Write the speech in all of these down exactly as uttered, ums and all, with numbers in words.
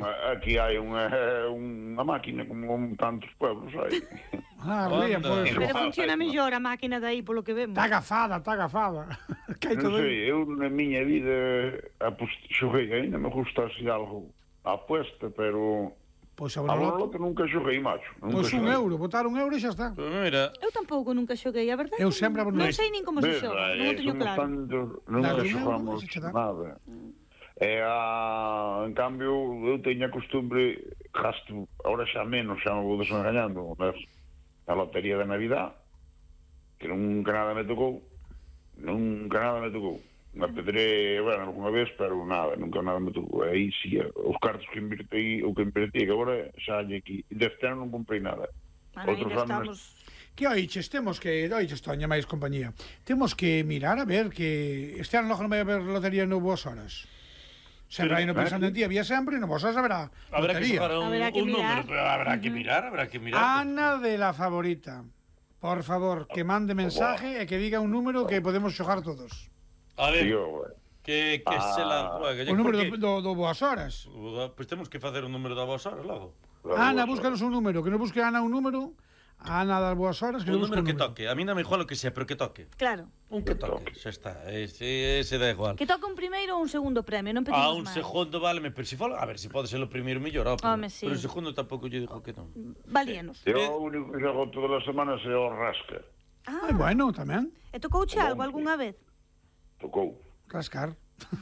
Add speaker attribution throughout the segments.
Speaker 1: aquí hai unha, unha máquina como tantos pueblos hai.
Speaker 2: Ah, ría, pois.
Speaker 3: Pero funciona mellor a máquina de aí, polo que vemos.
Speaker 2: Está agafada, está agafada.
Speaker 1: Non sei, eu na miña vida xoguei, ainda me gusta así algo a apuesta, pero
Speaker 2: pois
Speaker 1: a Bonoloto nunca xoguei, macho.
Speaker 2: Pois un euro, botar un euro e xa está.
Speaker 4: Mira.
Speaker 3: Eu tampouco nunca xoguei, a verdade.
Speaker 2: Eu sempre a Bonoloto.
Speaker 3: Non sei nin como se xoga, non o teño claro.
Speaker 1: Nunca xogamos nada. E, a, en cambio, eu teño a costumbre, gasto, ahora xa menos, xa me vou desengañando, na lotería de Navidad, que nunca nada me tocou, nunca nada me tocou. Me pedré, bueno, alguna vez, pero nada, nunca nada me tocou. Aí sí, os cartos que invertí, o que invertí, que agora xa hai aquí. Deste ano non comprei nada.
Speaker 3: Outros anos...
Speaker 2: Que oiches, temos que, oiches, Toña, máis compañía, temos que mirar a ver que este ano non vai haber lotería no Boas Horas. Sempre hai no pensando en ti, había sempre, no Boas Horas haberá lotería.
Speaker 4: Habrá que xogar un, un número, pero habrá que mirar, habrá que mirar.
Speaker 2: Ana de la Favorita, por favor, que mande mensaje e que diga un número que podemos xogar todos.
Speaker 4: A ver, que, que ah, se la juega.
Speaker 2: O número do, do, do Boas Horas.
Speaker 4: Pois pues temos que facer un número da Boas Horas logo.
Speaker 2: Ana, búscanos un número, que non busque Ana un número. Ana das Boas Horas, que
Speaker 4: un número
Speaker 2: un
Speaker 4: que número. Toque. A mí non me igual o que sea, pero que toque.
Speaker 3: Claro.
Speaker 4: Un que toque, xa está. Ese, ese da igual.
Speaker 3: Que toque un primeiro ou un segundo premio, non pedimos
Speaker 4: máis. Ah, un
Speaker 3: máis.
Speaker 4: segundo váleme, pero se fala, a ver, se si pode ser o primeiro mellor, ó.
Speaker 3: Home, sí.
Speaker 4: Pero o segundo tampouco lle digo que non.
Speaker 3: Valíanos.
Speaker 1: Eu o único que xogo todas as semanas é o rasca.
Speaker 2: Ah, Ay, bueno, tamén.
Speaker 3: E tocouche algo algunha vez?
Speaker 1: Tocou.
Speaker 2: Rascar.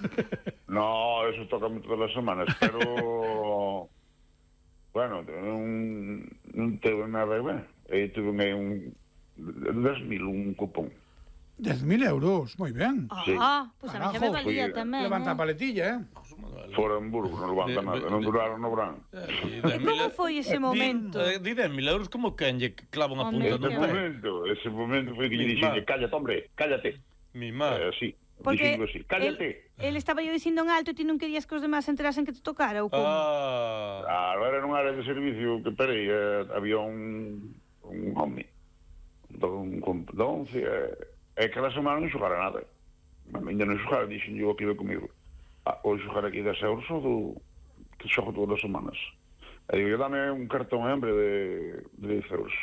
Speaker 1: No, eso toca todas as semanas, pero bueno, non, non tengo nada que ver. E tuve un dez mil, un cupón.
Speaker 2: dez mil euros, moi ben.
Speaker 3: Ah, pois pues a mí xa me valía tamén.
Speaker 2: Levanta a paletilla, eh?
Speaker 1: Fora en Burgos, non levanta nada, non duraron no verán.
Speaker 3: E como foi ese momento?
Speaker 4: Di dez mil euros como quen lle clava unha punta no
Speaker 1: pé. Ese momento, ese momento foi que lle dixen, cállate, hombre, cállate.
Speaker 4: Mi má.
Speaker 1: Sí.
Speaker 3: Porque
Speaker 1: así, cállate.
Speaker 3: El, el estaba yo dicindo en alto e ti non querías que os demás enterasen que te tocara ou como?
Speaker 4: Ah,
Speaker 1: claro, era nunha área de servicio que perei, eh, había un un home un de once e cada semana non xogara nada. Ainda non xogara, dixen yo que iba comigo. Ah, hoxe xogar aquí dez euros só do que xogo todas as semanas. E digo, dame un cartón hambre de, de dez euros.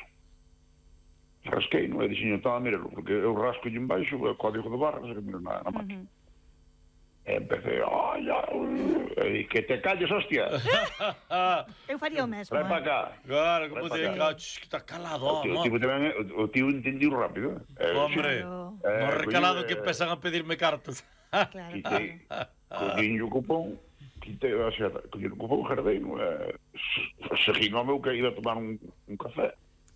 Speaker 1: Rasquei, non é dixen, estaba a mirarlo, porque eu rasco en baixo, o código de barras, e miro na, na máquina. Uh -huh. E empecé, ai, ai, que te calles, hostia.
Speaker 3: Eu faría o mesmo.
Speaker 1: Vai para cá.
Speaker 4: Claro, como te diga, que está calado, ó.
Speaker 1: O tío tamén, o tío entendiu rápido.
Speaker 4: Hombre, no recalado que empesan a pedirme cartas.
Speaker 3: Claro,
Speaker 1: claro. Collín o cupón, quitei, o sea, collín o cupón, jardei, seguín o meu que iba a tomar un café.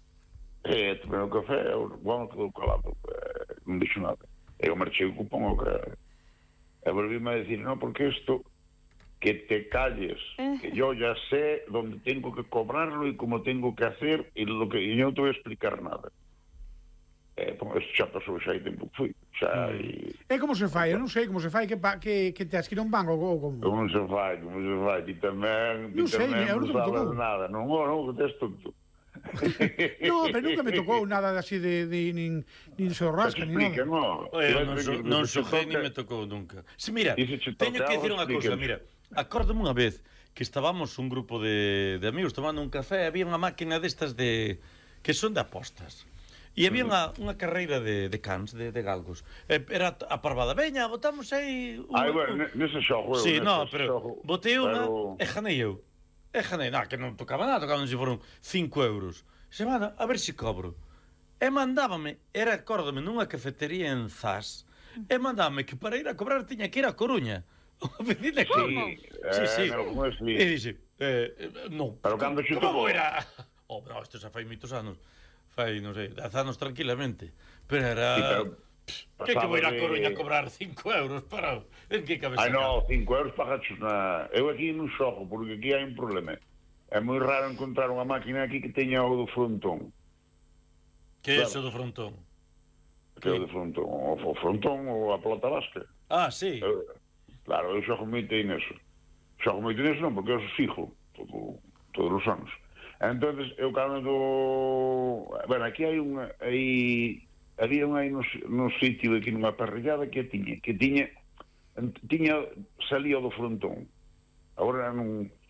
Speaker 1: E tomei o café, o bueno, quedou calado, non dixo nada. Eu marchei o cupón ao que... E volvíme a decir, no, porque isto, que te calles, que yo ya sé donde tengo que cobrarlo y cómo tengo que hacer, y lo que y yo no te voy a explicar nada. Eh, pues, xa pasou, xa hai tempo que fui. Xa hai...
Speaker 2: E como se fai? Eu non sei como se fai, que, que, que te has que ir a un banco ou como?
Speaker 1: Como se fai, como se fai, ti tamén, ti tamén non sabes nada, non, non, que tes tonto.
Speaker 2: No, pero nunca me tocou nada así de, de nin, nin se rasca, nin nada.
Speaker 1: No,
Speaker 4: eu non, so, non xoguei ni me tocou nunca. Si, mira, teño que dicir unha cousa, mira, acórdome unha vez que estábamos un grupo de, de amigos tomando un café e había unha máquina destas de que son de apostas. E había unha, unha carreira de, de cans, de, de galgos. E era a parvada, veña, botamos aí...
Speaker 1: Ai, bueno, nese xogo,
Speaker 4: sí, no, pero botei unha e janei eu. E janei, na, que non tocaba nada, tocaban se foron cinco euros. Semana, a ver se cobro. E mandábame, era, acórdame, nunha cafetería en Zas, e mandábame que para ir a cobrar tiña que ir a Coruña. O vecino que... Sí, sí. E dixe, eh, non.
Speaker 1: Pero cando xe
Speaker 4: tocou? Era... Oh, no, isto xa fai moitos anos. Fai, non sei, dez anos tranquilamente. Pero era... Sí, pero... Que que vou ir a Coruña a cobrar cinco euros para... En que cabeza?
Speaker 1: Ai, non, cinco euros pagachos na... Eu aquí non xogo, porque aquí hai un problema. É moi raro encontrar unha máquina aquí que teña o do frontón.
Speaker 4: Que é iso do frontón?
Speaker 1: Que é o do frontón? O frontón ou a pelota vasca.
Speaker 4: Ah, sí.
Speaker 1: Eu, claro, eu xogo moito aí neso. Xogo moito neso non, porque eu fijo todo, todos os anos. Entonces, eu cando do... Bueno, aquí hai unha... Hai... Había un aí no, no sitio aquí nunha parrillada que tiña, que tiña tiña salía do frontón. Agora non